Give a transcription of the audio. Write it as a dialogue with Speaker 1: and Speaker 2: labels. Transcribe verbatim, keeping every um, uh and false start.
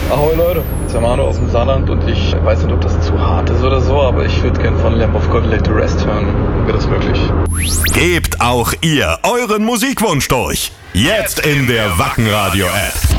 Speaker 1: Ahoi Leute, das ist der Manu aus dem Saarland und ich weiß nicht, ob das zu hart ist oder so, aber ich würde gerne von Lamb of God Laid to Rest hören. Wäre das möglich?
Speaker 2: Gebt auch ihr euren Musikwunsch durch. Jetzt in der Wacken Radio App.